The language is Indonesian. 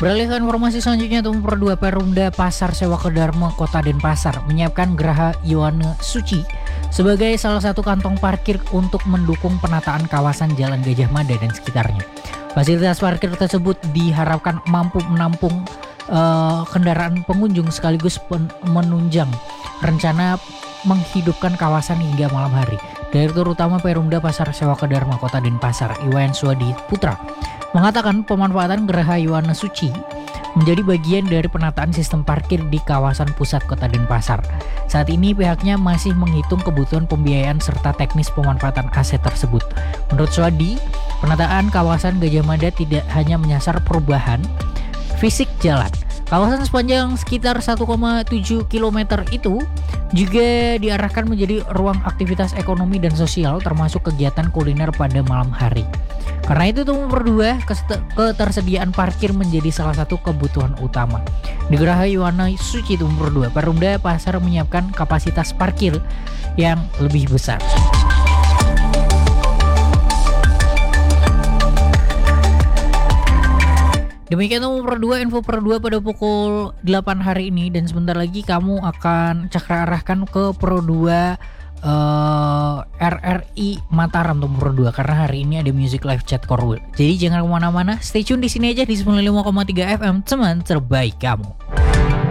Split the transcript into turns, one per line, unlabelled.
Beralih ke informasi selanjutnya, nomor 2, Perumda Pasar Sewaka Dharma Kota Denpasar menyiapkan Geraha Yohane Suci sebagai salah satu kantong parkir untuk mendukung penataan kawasan Jalan Gajah Mada dan sekitarnya. Fasilitas parkir tersebut diharapkan mampu menampung kendaraan pengunjung sekaligus menunjang rencana menghidupkan kawasan hingga malam hari. Direktur Utama Perumda Pasar Sewaka Dharma Kota Denpasar, Iwayan Swadi Putra, mengatakan pemanfaatan Geraha Yohane Suci menjadi bagian dari penataan sistem parkir di kawasan pusat Kota Denpasar. Saat ini pihaknya masih menghitung kebutuhan pembiayaan serta teknis pemanfaatan aset tersebut. Menurut Swadi, penataan kawasan Gajah Mada tidak hanya menyasar perubahan fisik jalan. Kawasan sepanjang sekitar 1,7 km itu juga diarahkan menjadi ruang aktivitas ekonomi dan sosial termasuk kegiatan kuliner pada malam hari. Karena itu nomor 2, ketersediaan parkir menjadi salah satu kebutuhan utama. Di Geraha Yohane Suci nomor 2, Perumda Pasar menyiapkan kapasitas parkir yang lebih besar. Demikian nomor 2, info per 2 pada pukul 8 hari ini, dan sebentar lagi kamu akan cakra arahkan ke Pro 2 RRI Mataram nomor 2 karena hari ini ada Music Live Chat Korwil. Jadi jangan kemana-mana, stay tune di sini aja di 95,3 FM, teman terbaik kamu.